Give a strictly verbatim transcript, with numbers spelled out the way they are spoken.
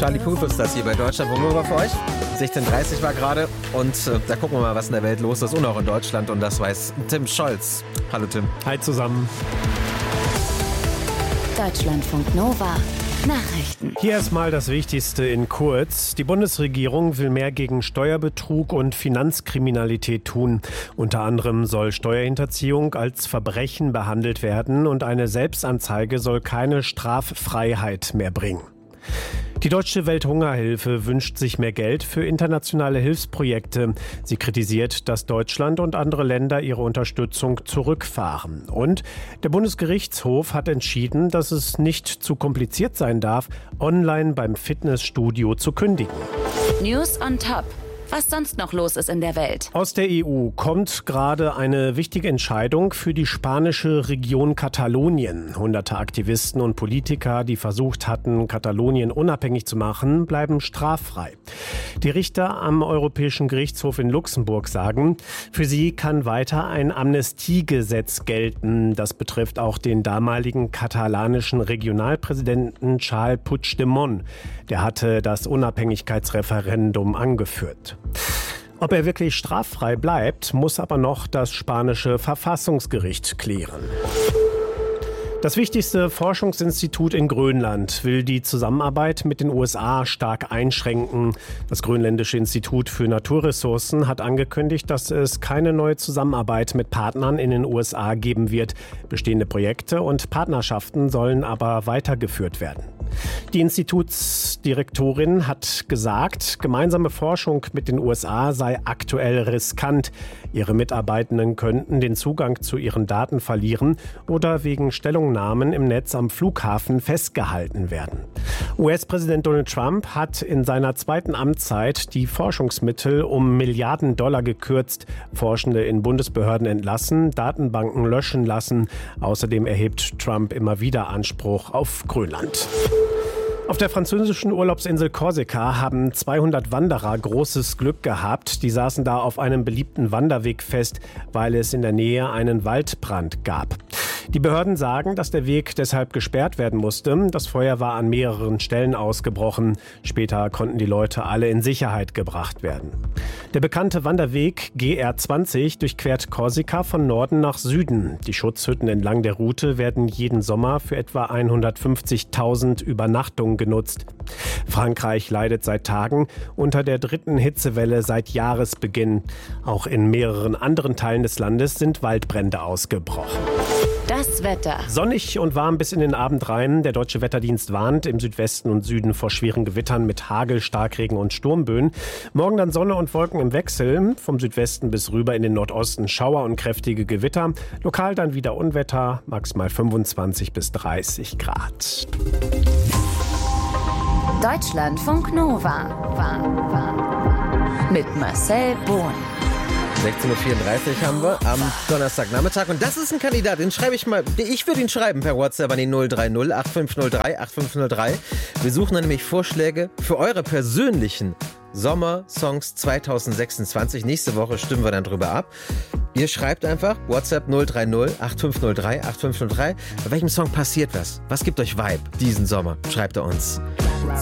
Charlie Puth ist das hier bei Deutschland. Wo wir für euch? sechzehn Uhr dreißig war gerade und äh, da gucken wir mal, was in der Welt los ist und auch in Deutschland. Und das weiß Tim Scholz. Hallo Tim. Hi zusammen. Deutschlandfunk Nova. Nachrichten. Hier erstmal das Wichtigste in kurz. Die Bundesregierung will mehr gegen Steuerbetrug und Finanzkriminalität tun. Unter anderem soll Steuerhinterziehung als Verbrechen behandelt werden und eine Selbstanzeige soll keine Straffreiheit mehr bringen. Die Deutsche Welthungerhilfe wünscht sich mehr Geld für internationale Hilfsprojekte. Sie kritisiert, dass Deutschland und andere Länder ihre Unterstützung zurückfahren. Und der Bundesgerichtshof hat entschieden, dass es nicht zu kompliziert sein darf, online beim Fitnessstudio zu kündigen. News on Top. Was sonst noch los ist in der Welt. Aus der E U kommt gerade eine wichtige Entscheidung für die spanische Region Katalonien. Hunderte Aktivisten und Politiker, die versucht hatten, Katalonien unabhängig zu machen, bleiben straffrei. Die Richter am Europäischen Gerichtshof in Luxemburg sagen, für sie kann weiter ein Amnestiegesetz gelten. Das betrifft auch den damaligen katalanischen Regionalpräsidenten Charles Puigdemont. Der hatte das Unabhängigkeitsreferendum angeführt. Ob er wirklich straffrei bleibt, muss aber noch das spanische Verfassungsgericht klären. Das wichtigste Forschungsinstitut in Grönland will die Zusammenarbeit mit den U S A stark einschränken. Das Grönländische Institut für Naturressourcen hat angekündigt, dass es keine neue Zusammenarbeit mit Partnern in den U S A geben wird. Bestehende Projekte und Partnerschaften sollen aber weitergeführt werden. Die Institutsdirektorin hat gesagt, gemeinsame Forschung mit den U S A sei aktuell riskant. Ihre Mitarbeitenden könnten den Zugang zu ihren Daten verlieren oder wegen Stellungnahmen im Netz am Flughafen festgehalten werden. U S-Präsident Donald Trump hat in seiner zweiten Amtszeit die Forschungsmittel um Milliarden Dollar gekürzt, Forschende in Bundesbehörden entlassen, Datenbanken löschen lassen. Außerdem erhebt Trump immer wieder Anspruch auf Grönland. Auf der französischen Urlaubsinsel Korsika haben zweihundert Wanderer großes Glück gehabt. Die saßen da auf einem beliebten Wanderweg fest, weil es in der Nähe einen Waldbrand gab. Die Behörden sagen, dass der Weg deshalb gesperrt werden musste. Das Feuer war an mehreren Stellen ausgebrochen. Später konnten die Leute alle in Sicherheit gebracht werden. Der bekannte Wanderweg G R zwanzig durchquert Korsika von Norden nach Süden. Die Schutzhütten entlang der Route werden jeden Sommer für etwa hundertfünfzigtausend Übernachtungen genutzt. Frankreich leidet seit Tagen unter der dritten Hitzewelle seit Jahresbeginn. Auch in mehreren anderen Teilen des Landes sind Waldbrände ausgebrochen. Das Wetter. Sonnig und warm bis in den Abend rein. Der Deutsche Wetterdienst warnt im Südwesten und Süden vor schweren Gewittern mit Hagel, Starkregen und Sturmböen. Morgen dann Sonne und Wolken im Wechsel. Vom Südwesten bis rüber in den Nordosten Schauer und kräftige Gewitter. Lokal dann wieder Unwetter, maximal fünfundzwanzig bis dreißig Grad. Deutschlandfunk Nova. War, war. Mit Marcel Bohn. sechzehn Uhr vierunddreißig haben wir am Donnerstagnachmittag. Und das ist ein Kandidat, den schreibe ich mal, ich würde ihn schreiben per WhatsApp an die null drei null acht fünf null drei acht fünf null drei. Wir suchen dann nämlich Vorschläge für eure persönlichen Sommersongs zwanzig sechsundzwanzig. Nächste Woche stimmen wir dann drüber ab. Ihr schreibt einfach WhatsApp null drei null acht fünf null drei acht fünf null drei. Bei welchem Song passiert was? Was gibt euch Vibe diesen Sommer? Schreibt er uns.